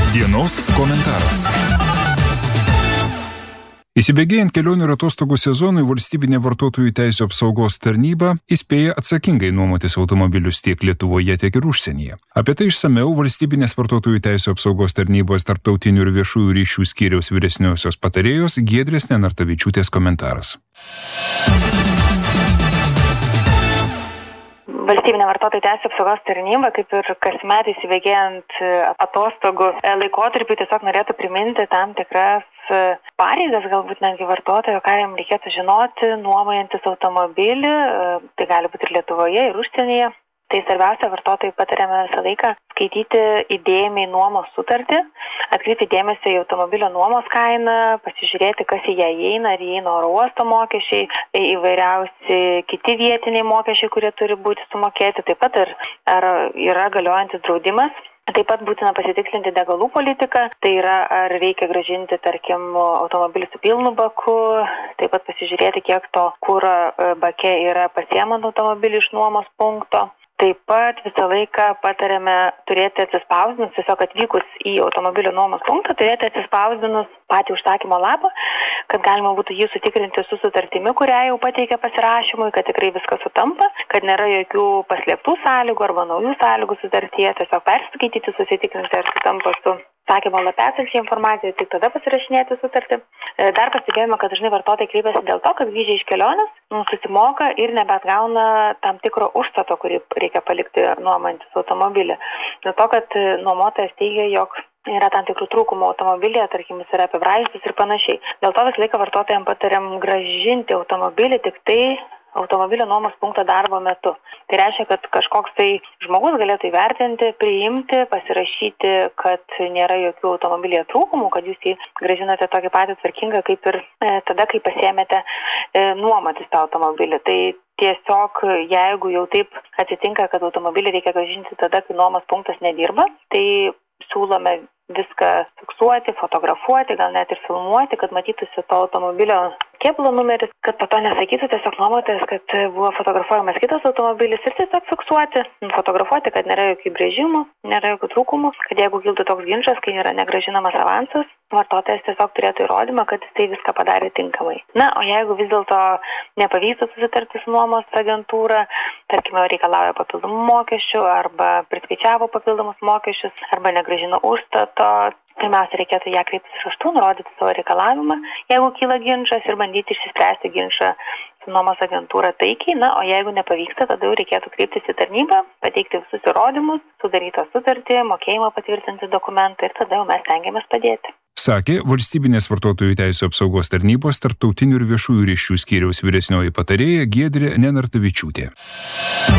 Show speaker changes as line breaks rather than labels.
Dienos komentaras. Įsibėgėjant kelionių ir atostogų sezonui, valstybinė vartotojų teisių apsaugos tarnyba įspėja atsakingai nuomotis automobilius tiek Lietuvoje, tiek ir užsienyje. Apie tai išsamiau valstybinės vartotojų teisių apsaugos tarnybos tarptautinių ir viešųjų ryšių skyriaus vyresniosios patarėjos Giedrės Nenartavičiūtės komentaras.
Valstybinė vartotojų teisių apsaugos tarnyba, kaip ir kasmet įsibėgėjant atostogų laikotarpį, tiesiog norėtų priminti tam tikras pareigas, galbūt netgi vartotojo, ką jam reikėtų žinoti, nuomojantis automobilį, tai gali būti ir Lietuvoje, ir užsienyje. Tai svarbiausia, vartotojai patariame visą laiką skaityti įdėmiai nuomos sutartį, atkreipti dėmesį į automobilio nuomos kainą, pasižiūrėti, kas į ją įeina, ar įeina oro uosto mokesčiai, įvairiausi kiti vietiniai mokesčiai, kurie turi būti sumokėti, taip pat ar yra galiojantis draudimas. Taip pat būtina pasitikslinti degalų politiką, tai yra, ar reikia grąžinti, tarkim, automobilį su pilnu baku, taip pat pasižiūrėti, kiek to kuro bake yra pasiemant automobilį iš nuomos punkto. Taip pat visą laiką patariame turėti atsispausdinus, tiesiog atvykus į automobilio nuomos punktą, turėti atsispausdinus patį užsakymo lapą, kad galima būtų jį sutikrinti su sutartimi, kurią jau pateikė pasirašymui, kad tikrai viskas sutampa, kad nėra jokių paslėptų sąlygų arba naujų sąlygų sutartyje, tiesiog perskaityti, susitikrinti, ar sutampa su užsakymo lape esančia informacija, tik tada pasirašinėti sutartį. Dar pastebėjome, kad dažnai vartotojai kreipiasi dėl to, kad grįžę iš kelionės susimoka ir nebeatgauna tam tikro užstato, kurį reikia palikti nuomojantis automobilį. Dėl to, kad nuomotojas teigia, jog yra tam tikrų trūkumų automobilyje, tarkim, jis yra apibraižytas ir panašiai. Dėl to visą laiką vartotojams patariam grąžinti automobilį tik tai automobilio nuomos punkto darbo metu. Tai reiškia, kad kažkoks tai žmogus galėtų įvertinti, priimti, pasirašyti, kad nėra jokių automobilyje trūkumų, kad jūs jį grąžinote tokį patį tvarkingą, kaip ir tada, kai pasiėmėte nuomotis tą automobilį. Tai tiesiog, jeigu jau taip atsitinka, kad automobilį reikia grąžinti tada, kai nuomos punktas nedirba, tai siūlome viską fiksuoti, fotografuoti, gal net ir filmuoti, kad matytųsi to automobilio kėbulo numeris, kad po to nesakytų tiesiog nuomotojas, kad buvo fotografuojamas kitas automobilis ir tiesiog fiksuoti, fotografuoti, kad nėra jokių įbrėžimų, nėra jokių trūkumų, kad jeigu kiltų toks ginčas, kai yra negrąžinamas avansas, vartotojas tiesiog turėtų įrodymą, kad jis tai viską padarė tinkamai. Na, o jeigu vis dėlto nepavyksta susitarti su nuomos agentūra, tarkime, reikalauja papildomų mokesčių arba priskaičiavo papildomus mokesčius arba negrąžino užstato, pirmiausia, reikėtų ją kreiptis raštu, nurodyti savo reikalavimą, jeigu kyla ginčas ir bandyti išsispręsti ginčą su nuomos agentūra taikiai. Na, o jeigu nepavyksta, tada jau reikėtų kreiptis į tarnybą, pateikti visus įrodymus, sudarytą sutartį, mokėjimą patvirtinti dokumentą ir tada jau mes stengiamės padėti.
Sakė valstybinės vartotojų teisių apsaugos tarnybos tarptautinių ir viešųjų ryšių skyriaus vyresnioji patarėja Giedrė Nenartavičiūtė.